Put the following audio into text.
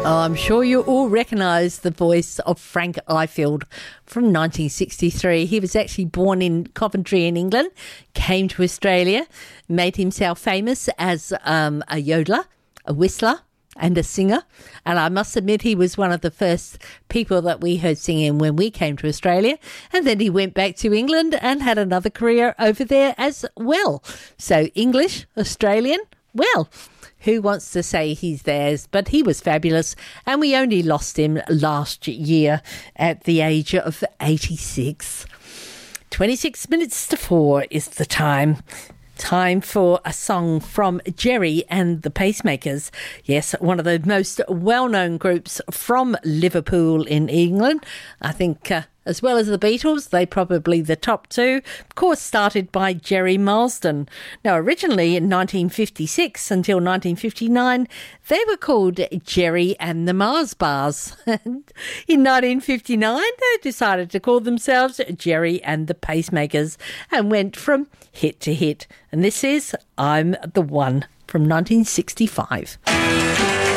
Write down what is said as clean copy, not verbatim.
I'm sure you all recognise the voice of Frank Ifield from 1963. He was actually born in Coventry in England, came to Australia, made himself famous as a yodeler, a whistler and a singer. And I must admit he was one of the first people that we heard singing when we came to Australia. And then he went back to England and had another career over there as well. So English, Australian, well, who wants to say he's theirs? But he was fabulous, and we only lost him last year at the age of 86. 26 minutes to 4 is the time. Time for a song from Gerry and the Pacemakers. Yes, one of the most well-known groups from Liverpool in England. I think as well as the Beatles, they probably the top two. Of course, started by Gerry Marsden. Now, originally in 1956 until 1959, they were called Gerry and the Mars Bars. In 1959, they decided to call themselves Gerry and the Pacemakers and went from hit to hit. And this is I'm the One from 1965.